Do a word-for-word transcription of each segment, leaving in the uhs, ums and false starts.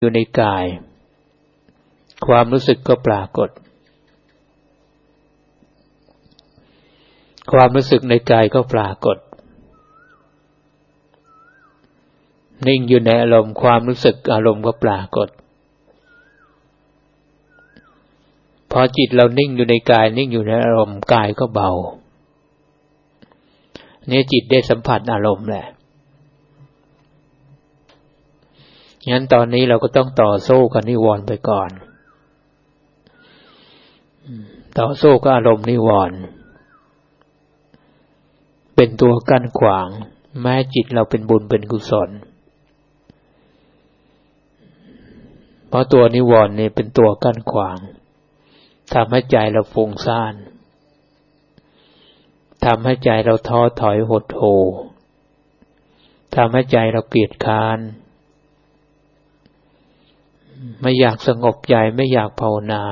อยู่ในกายความรู้สึกก็ปรากฏความรู้สึกในกายก็ปรากฏนิ่งอยู่ในอารมณ์ความรู้สึกอารมณ์ก็ปรากฏพอจิตเรานิ่งอยู่ในกายนิ่งอยู่ในอารมณ์กายก็เบาเนี่ยจิตได้สัมผัสอารมณ์แหละงั้นตอนนี้เราก็ต้องต่อสู้กับนิวรณ์ไปก่อนต่อสู้กับอารมณ์นิวรณ์เป็นตัวกั้นขวางแม้จิตเราเป็นบุญเป็นกุศลเพราะตัวนิวรณ์นี่เป็นตัวกั้นขวางทำให้ใจเราฟุ้งซ่านทำให้ใจเราท้อถอยหดหู่ทำให้ใจเราเกลียดค้านไม่อยากสงบใจไม่อยากภาวนา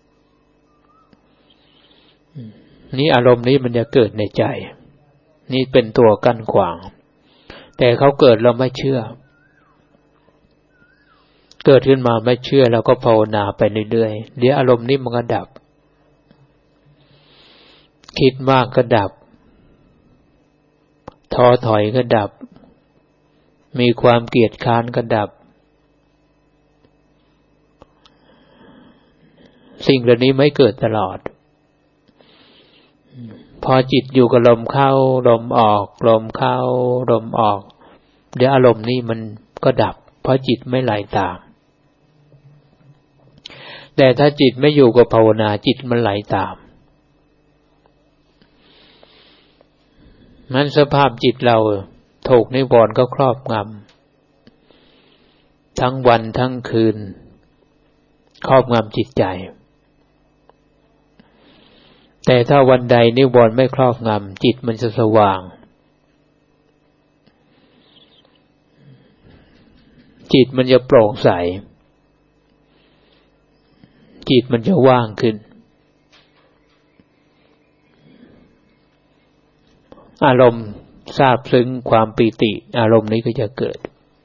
นี่อารมณ์นี้มันจะเกิดในใจนี่เป็นตัวกั้นขวางแต่เขาเกิดเราไม่เชื่อเกิดขึ้นมาไม่เชื่อเราก็ภาวนาไปเรื่อยๆเดี๋ยวอารมณ์นี้มันก็ดับคิดมากก็ดับท้อถอยก็ดับมีความเกลียดค้านก็ดับสิ่งเหล่านี้ไม่เกิดตลอดพอจิตอยู่กับลมเข้าลมออกลมเข้าลมออกเดี๋ยวอารมณ์นี้มันก็ดับเพราะจิตไม่ไหลตามแต่ถ้าจิตไม่อยู่กับภาวนาจิตมันไหลตามนั้นสภาพจิตเราถูกนิวรณ์ก็ครอบงำทั้งวันทั้งคืนครอบงำจิตใจแต่ถ้าวันใดนิวรณ์ไม่ครอบงำจิตมันจะสว่างจิตมันจะโปร่งใสจิตมันจะว่างขึ้นอารมณ์ซาบซึ้งความปีติอารมณ์นี้ก็จะเกิด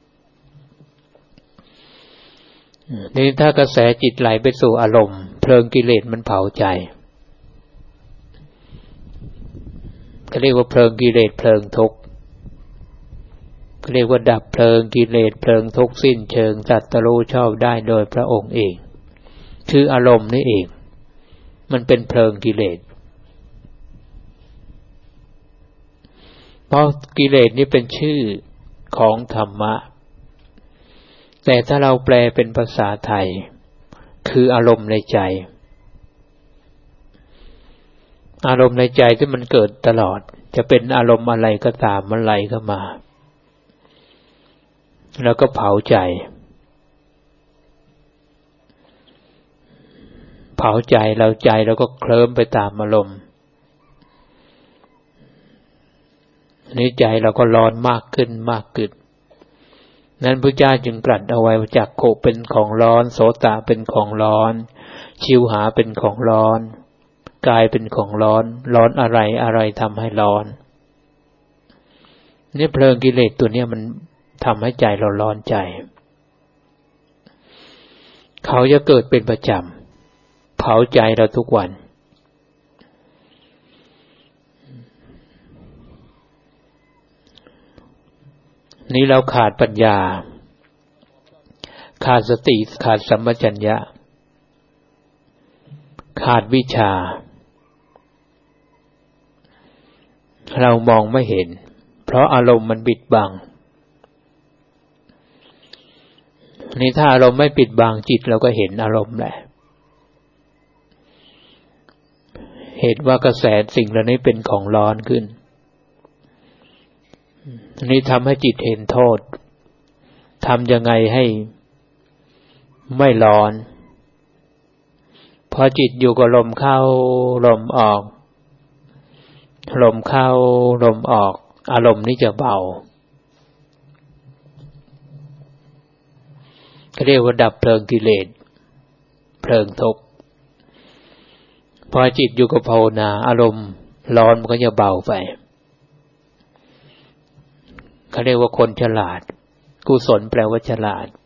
นี่ถ้ากระแสจิตไหลไปสู่อารมณ์เพลิงกิเลสมันเผาใจก็เรียกว่าเพลิงกิเลสเพลิงทุกข์ก็เรียกว่าดับเพลิงกิเลสเพลิงทุกข์สิ้นเชิงตรัสรู้ชอบได้โดยพระองค์เองคืออารมณ์นี่เองมันเป็นเพลิงกิเลสเพราะกิเลสนี่เป็นชื่อของธรรมะแต่ถ้าเราแปลเป็นภาษาไทยคืออารมณ์ในใจอารมณ์ในใจที่มันเกิดตลอดจะเป็นอารมณ์อะไรก็ตามมันไหลเข้ามาแล้วก็เผาใจเผาใจเราใจเราก็เคลิ้มไปตามอารมณ์นี้ใจเราก็ร้อนมากขึ้นมากขึ้นนั้นพระเจ้าจึงตรัสเอาไว้ว่าจักขุเป็นของร้อนโสตะเป็นของร้อนชิวหาเป็นของร้อนกายเป็นของร้อนร้อนอะไรอะไรทำให้ร้อนนี่เพลิงกิเลสตัวนี้มันทำให้ใจเราร้อนใจเขาจะเกิดเป็นประจำเผาใจเราทุกวันนี่เราขาดปัญญาขาดสติขาดสัมปชัญญะขาดวิชาเรามองไม่เห็นเพราะอารมณ์มันปิดบังนี่ถ้าอารมณ์ไม่ปิดบังจิตเราก็เห็นอารมณ์แหละเห็นว่ากระแสสิ่งเหล่านี้เป็นของร้อนขึ้นนี่ทำให้จิตเห็นโทษทำยังไงให้ไม่ร้อนพอจิตอยู่กับลมเข้าลมออกลมเข้าลมออกอารมณ์นี้จะเบาเรียกว่าดับเพลิงกิเลสเพลิงทุกข์พอจิตอยู่กับภาวนาอารมณ์ร้อนมันก็จะเบาไปเขาเรียกว่าคนฉลาดกุศลแปลว่าฉลาด